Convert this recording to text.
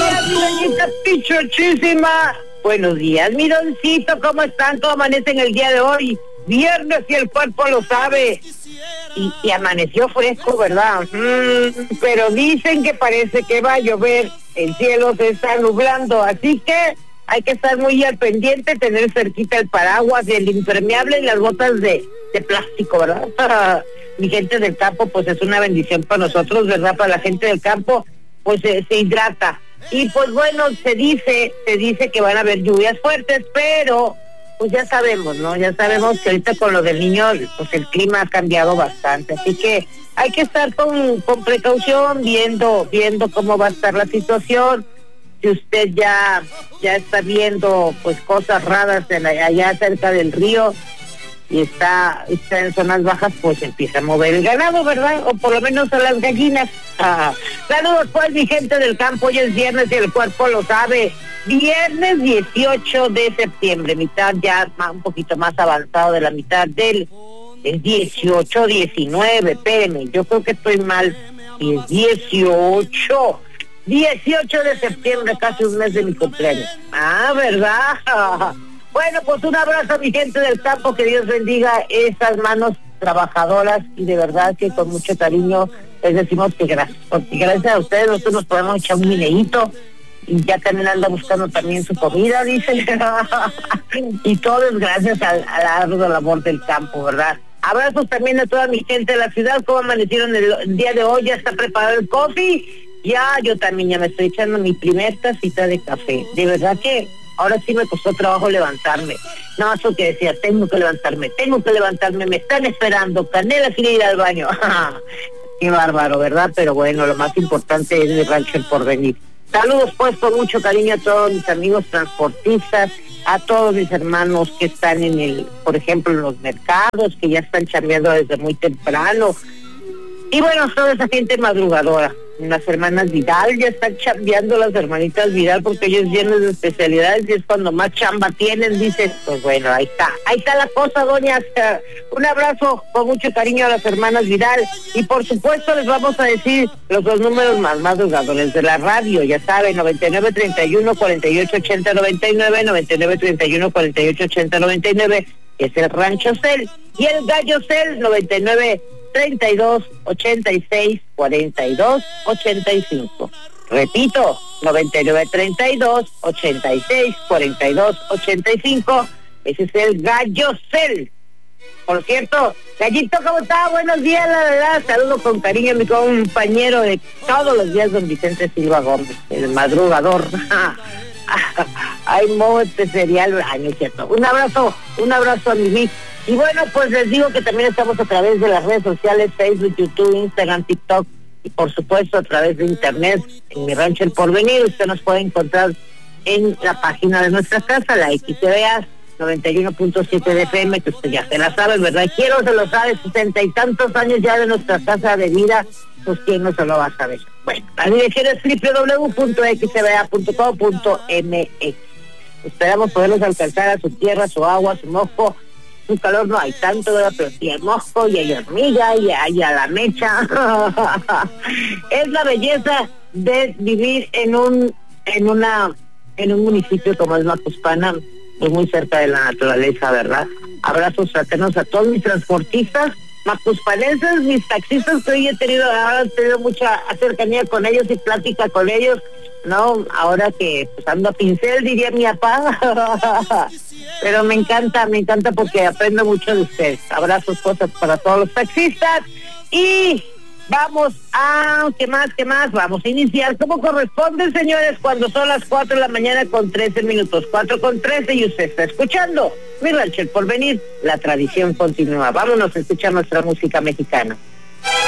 días, mi doñita pichochísima. Buenos días, mi doncito, ¿cómo están? ¿Cómo amanecen el día de hoy? Viernes y el cuerpo lo sabe. Y amaneció fresco, ¿verdad? Pero dicen que parece que va a llover. El cielo se está nublando, así que hay que estar muy al pendiente, tener cerquita el paraguas, el impermeable y las botas de plástico, ¿verdad? Mi gente del campo, pues es una bendición para nosotros, ¿verdad? Para la gente del campo, pues se hidrata. Y pues bueno, se dice que van a haber lluvias fuertes, pero pues ya sabemos, ¿no? Ya sabemos que ahorita con lo del niño, pues el clima ha cambiado bastante, así que hay que estar con precaución, viendo cómo va a estar la situación. Si usted ya está viendo pues cosas raras allá cerca del río y está en zonas bajas, pues empieza a mover el ganado, ¿verdad? O por lo menos a las gallinas. Saludos pues, mi gente del campo, hoy es viernes y el cuerpo lo sabe. Viernes 18 de septiembre, mitad ya un poquito más avanzado de la mitad del 18, 19, espérenme, yo creo que estoy mal, y es 18 de septiembre, casi un mes de mi cumpleaños. ¿Verdad? Bueno, pues un abrazo a mi gente del campo, que Dios bendiga esas manos trabajadoras y de verdad que con mucho cariño les decimos que gracias, porque gracias a ustedes nosotros nos podemos echar un mineíto y ya también anda buscando también su comida, dice. Y todo es gracias a la ardua labor del campo, ¿verdad? Abrazos también a toda mi gente de la ciudad. ¿Cómo amanecieron el día de hoy? ¿Ya está preparado el coffee? Ya, yo también ya me estoy echando mi primer tacita de café. De verdad que ahora sí me costó trabajo levantarme. No, eso que decía, tengo que levantarme, me están esperando, Canela quiere ir al baño. Qué bárbaro, ¿verdad? Pero bueno, lo más importante es el rancho El Porvenir. Saludos pues con mucho cariño a todos mis amigos transportistas, a todos mis hermanos que están por ejemplo, en los mercados, que ya están chambeando desde muy temprano. Y bueno, toda esa gente madrugadora. Las hermanas Vidal ya están chambeando, las hermanitas Vidal, porque ellos vienen de especialidades y es cuando más chamba tienen, dicen. Pues bueno, ahí está la cosa, doña. Un abrazo con mucho cariño a las hermanas Vidal, y por supuesto les vamos a decir los dos números más madrugadores de la radio, ya saben, 9931-4880-99, 9931-4880-99, que es el Rancho Cel, y el Gallo Cel, 9932-86-42-85. Repito, 9932-86-42-85. Ese es el Gallo Cel. Por cierto, Gallito, ¿cómo está? Buenos días, la verdad. Saludo con cariño a mi compañero de todos los días, don Vicente Silva Gómez, el madrugador. Ay, monte cereal, no es cierto. Un abrazo a mi Vic. Y bueno, pues les digo que también estamos a través de las redes sociales, Facebook, YouTube, Instagram, TikTok, y por supuesto a través de internet, en Mi Rancho El Porvenir. Usted nos puede encontrar en la página de nuestra casa, la XTVA 91.7 de FM, que usted ya se la sabe, ¿verdad? Quiero se lo sabe, 60 y tantos años ya de nuestra casa de vida, pues quién no se lo va a saber. Bueno, la dirección es www.xtva.com.mx. Esperamos poderlos alcanzar a su tierra, su agua, su mojo. Su calor no hay tanto, ¿verdad? Pero sí hay mosco y hay hormiga y hay a la mecha. Es la belleza de vivir en un municipio como es Macuspana, pues muy cerca de la naturaleza, ¿verdad? Abrazos fraternos a todos mis transportistas macuspanenses, mis taxistas, que hoy he tenido mucha cercanía con ellos y plática con ellos, ¿no? Ahora que pues ando a pincel, diría mi papá. Pero me encanta porque aprendo mucho de ustedes. Abrazos, cosas para todos los taxistas. Y vamos a, ¿qué más? Vamos a iniciar como corresponde, señores, cuando son las 4 de la mañana con 13 minutos, 4:13, y usted está escuchando Mi Rancho El Porvenir, la tradición continúa. Vámonos a escuchar nuestra música mexicana.